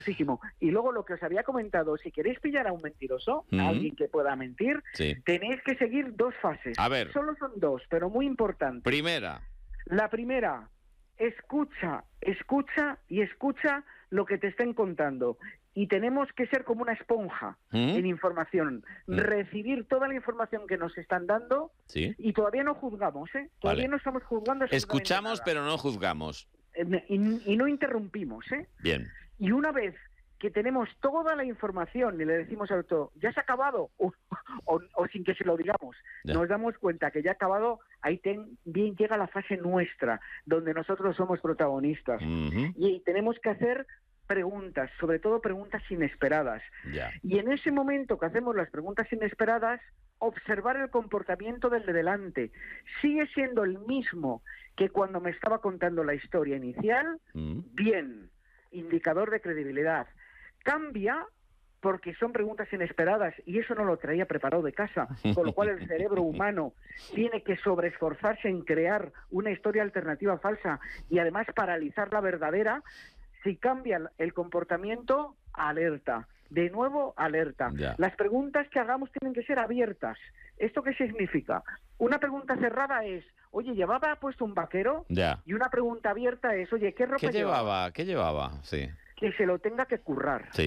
muchísimo. Y luego lo que os había comentado, si queréis pillar a un mentiroso, a alguien que pueda mentir, tenéis que seguir 2 fases. A ver. Solo son 2, pero muy importantes. Primera. La primera, escucha y escucha lo que te estén contando. Y tenemos que ser como una esponja en información, recibir toda la información que nos están dando y todavía no juzgamos, ¿eh? Todavía no estamos juzgando. Escuchamos, nada. pero no juzgamos. Y no interrumpimos, ¿eh? Bien. Y una vez que tenemos toda la información y le decimos al otro, ¿ya se ha acabado? O sin que se lo digamos, nos damos cuenta que ya ha acabado, ahí bien llega la fase nuestra, donde nosotros somos protagonistas. Y tenemos que hacer preguntas, sobre todo preguntas inesperadas. Y en ese momento que hacemos las preguntas inesperadas, observar el comportamiento del de delante. Sigue siendo el mismo que cuando me estaba contando la historia inicial, bien, indicador de credibilidad. Cambia porque son preguntas inesperadas y eso no lo traía preparado de casa, con lo cual el cerebro humano tiene que sobreesforzarse en crear una historia alternativa falsa y además paralizar la verdadera. Si cambia el comportamiento, alerta. De nuevo, alerta. Las preguntas que hagamos tienen que ser abiertas. ¿Esto qué significa? Una pregunta cerrada es, oye, ¿llevaba puesto un vaquero? Y una pregunta abierta es, oye, ¿qué ropa llevaba? ¿Qué llevaba? Sí. Que se lo tenga que currar. Sí.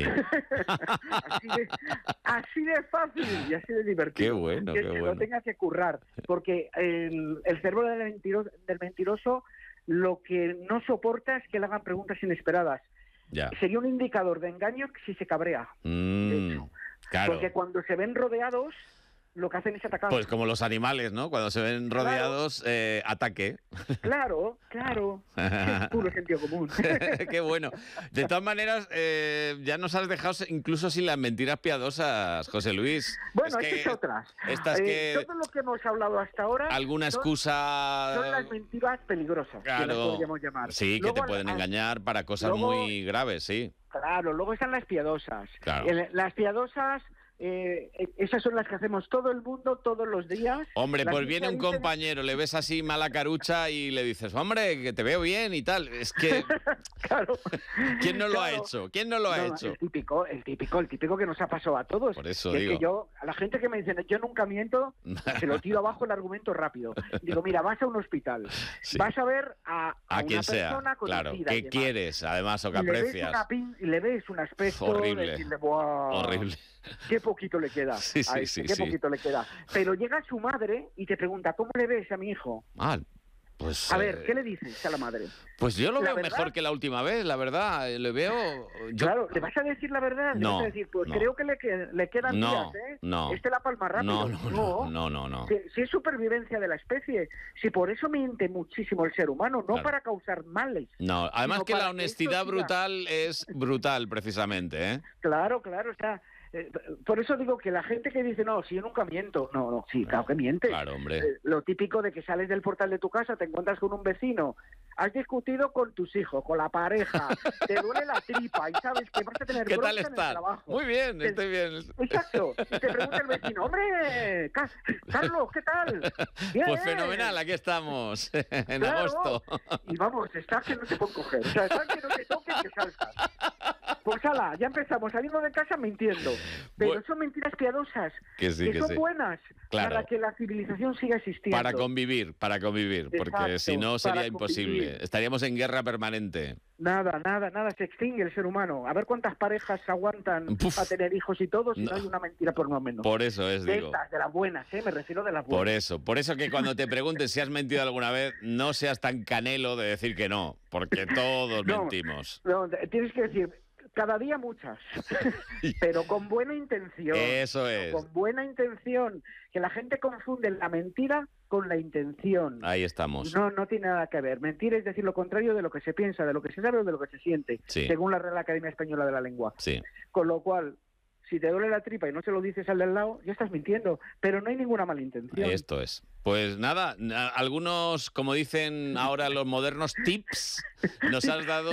así de fácil y así de divertido. Qué bueno, que se lo tenga que currar. Porque el cerebro del mentiroso lo que no soporta es que le hagan preguntas inesperadas. Sería un indicador de engaño si se cabrea. De hecho. Claro. Porque cuando se ven rodeados, lo que hacen es atacar. Pues como los animales, ¿no? Cuando se ven rodeados, ataque. Claro. Es puro sentido común. Qué bueno. De todas maneras, ya nos has dejado incluso sin las mentiras piadosas, José Luis. Bueno, estas otras. Todo lo que hemos hablado hasta ahora... ¿Alguna excusa...? Son las mentiras peligrosas, que las podríamos llamar. Sí, luego, que te pueden engañar para cosas muy graves, sí. Claro, luego están las piadosas. Claro. Las piadosas... esas son las que hacemos todo el mundo todos los días. Hombre, pues viene un compañero, le ves así mala carucha y le dices, hombre, que te veo bien y tal. Es que... Claro. ¿Quién no lo ha hecho? ¿Quién no lo ha hecho? El típico que nos ha pasado a todos. Por eso digo. Es que yo, a la gente que me dice, yo nunca miento, se lo tiro abajo el argumento rápido. Digo, mira, vas a un hospital, vas a ver a quien una sea, persona conocida. Claro, ¿qué quieres, además, o que aprecias? Y le ves un aspecto horrible. De decirle, ¡buah! Horrible. Qué poquito le queda. Qué poquito le queda. Pero llega su madre y te pregunta, ¿cómo le ves a mi hijo? Pues, a ver, ¿qué le dices a la madre? Pues yo lo veo mejor que la última vez, la verdad. Le veo... Claro, ¿le vas a decir la verdad? No. ¿Le vas a decir, pues creo que le quedan días, ¿eh? No. La palma rápido. No. Si es supervivencia de la especie, si por eso miente muchísimo el ser humano, no para causar males. No, además que la honestidad brutal es brutal, precisamente, ¿eh? Claro, está... por eso digo que la gente que dice, no, si yo nunca miento, sí, claro que mientes. Claro, hombre. Lo típico de que sales del portal de tu casa, te encuentras con un vecino, has discutido con tus hijos, con la pareja, te duele la tripa y sabes que vas a tener ¿Qué bronca tal en el estás? trabajo. Muy bien, estoy bien. Exacto. Y te pregunta el vecino, hombre, Carlos, ¿qué tal? Bien. Pues fenomenal, aquí estamos, en agosto. Y vamos, estás que no te pueden coger. O sea, estás que no te toques, que salgas. Pues ala, ya empezamos saliendo de casa mintiendo. Pero son mentiras piadosas, que son buenas para que la civilización siga existiendo. Para convivir, porque si no sería imposible. Estaríamos en guerra permanente. Nada, se extingue el ser humano. A ver cuántas parejas aguantan a tener hijos y todo, si no hay una mentira por lo menos. Por eso es, digo. De las buenas, me refiero de las buenas. Por eso que cuando te preguntes si has mentido alguna vez, no seas tan canelo de decir que no, porque todos mentimos. No, tienes que decir... Cada día muchas, pero con buena intención. Eso es. Con buena intención. Que la gente confunde la mentira con la intención. Ahí estamos. No tiene nada que ver. Mentir es decir lo contrario de lo que se piensa, de lo que se sabe o de lo que se siente, según la Real Academia Española de la Lengua. Sí. Con lo cual, si te duele la tripa y no se lo dices al del lado, ya estás mintiendo, pero no hay ninguna mala intención. Esto es. Pues nada, algunos, como dicen ahora los modernos, tips nos has dado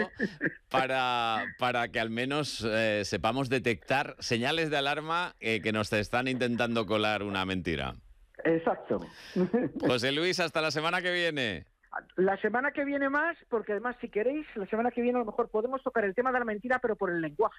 para que al menos sepamos detectar señales de alarma que nos están intentando colar una mentira. Exacto. José Luis, hasta la semana que viene. La semana que viene más, porque además, si queréis, la semana que viene a lo mejor podemos tocar el tema de la mentira, pero por el lenguaje.